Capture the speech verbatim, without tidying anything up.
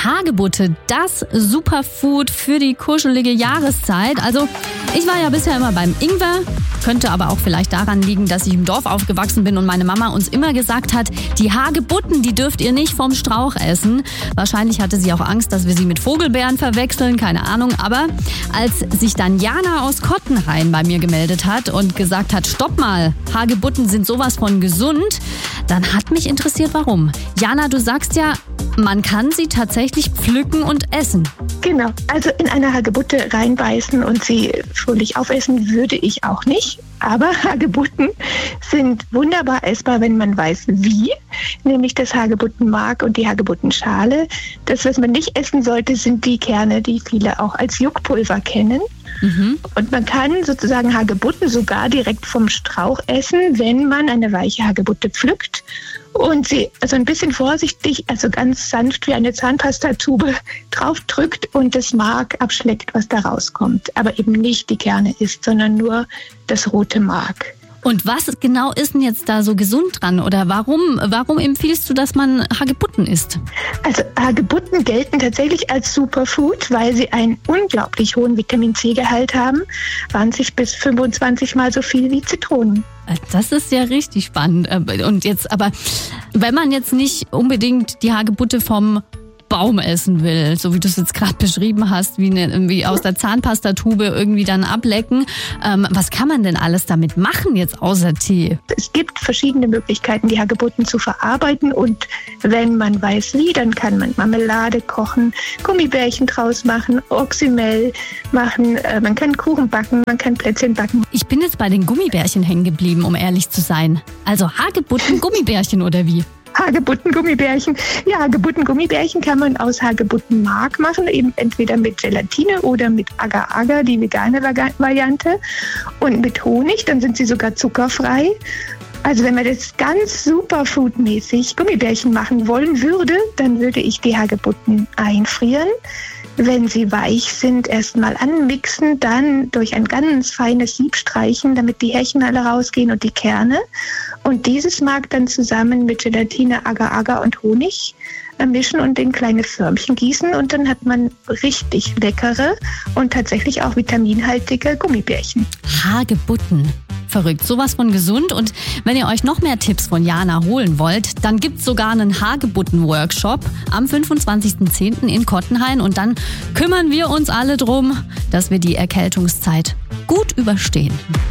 Die Hagebutte, das Superfood für die kuschelige Jahreszeit. Also ich war ja bisher immer beim Ingwer, könnte aber auch vielleicht daran liegen, dass ich im Dorf aufgewachsen bin und meine Mama uns immer gesagt hat, die Hagebutten, die dürft ihr nicht vom Strauch essen. Wahrscheinlich hatte sie auch Angst, dass wir sie mit Vogelbeeren verwechseln, keine Ahnung. Aber als sich dann Jana aus Kottenhain bei mir gemeldet hat und gesagt hat, stopp mal, Hagebutten sind sowas von gesund, dann hat mich interessiert, warum. Jana, du sagst ja, man kann sie tatsächlich pflücken und essen. Genau, also in eine Hagebutte reinbeißen und sie fröhlich aufessen würde ich auch nicht. Aber Hagebutten sind wunderbar essbar, wenn man weiß wie, nämlich das Hagebuttenmark und die Hagebuttenschale. Das, was man nicht essen sollte, sind die Kerne, die viele auch als Juckpulver kennen. Mhm. Und man kann sozusagen Hagebutten sogar direkt vom Strauch essen, wenn man eine weiche Hagebutte pflückt und sie also ein bisschen vorsichtig, also ganz sanft wie eine Zahnpastatube draufdrückt und das Mark abschleckt, was da rauskommt. Aber eben nicht die Kerne isst, sondern nur das rote Mark. Und was genau ist denn jetzt da so gesund dran? Oder warum, warum empfiehlst du, dass man Hagebutten isst? Also Hagebutten gelten tatsächlich als Superfood, weil sie einen unglaublich hohen Vitamin-C-Gehalt haben. zwanzig bis fünfundzwanzig Mal so viel wie Zitronen. Das ist ja richtig spannend. Und jetzt, aber wenn man jetzt nicht unbedingt die Hagebutte vom Baum essen will, so wie du es jetzt gerade beschrieben hast, wie, eine, wie aus der Zahnpastatube irgendwie dann ablecken. Ähm, was kann man denn alles damit machen jetzt außer Tee? Es gibt verschiedene Möglichkeiten, die Hagebutten zu verarbeiten und wenn man weiß wie, dann kann man Marmelade kochen, Gummibärchen draus machen, Oxymel machen, äh, man kann Kuchen backen, man kann Plätzchen backen. Ich bin jetzt bei den Gummibärchen hängen geblieben, um ehrlich zu sein. Also Hagebutten, Gummibärchen oder wie? Hagebutten-Gummibärchen. Ja, Hagebutten-Gummibärchen kann man aus Hagebuttenmark machen, eben entweder mit Gelatine oder mit Agar-Agar, die vegane Variante, und mit Honig, dann sind sie sogar zuckerfrei. Also wenn man das ganz superfoodmäßig Gummibärchen machen wollen würde, dann würde ich die Hagebutten einfrieren. Wenn sie weich sind, erstmal anmixen, dann durch ein ganz feines Sieb streichen, damit die Härchen alle rausgehen und die Kerne. Und dieses Mark dann zusammen mit Gelatine, Agar-Agar und Honig mischen und in kleine Förmchen gießen. Und dann hat man richtig leckere und tatsächlich auch vitaminhaltige Gummibärchen. Hagebutten. Verrückt, sowas von gesund. Und wenn ihr euch noch mehr Tipps von Jana holen wollt, dann gibt's sogar einen Hagebutten-Workshop am fünfundzwanzigsten zehnten in Kottenhain. Und dann kümmern wir uns alle drum, dass wir die Erkältungszeit gut überstehen.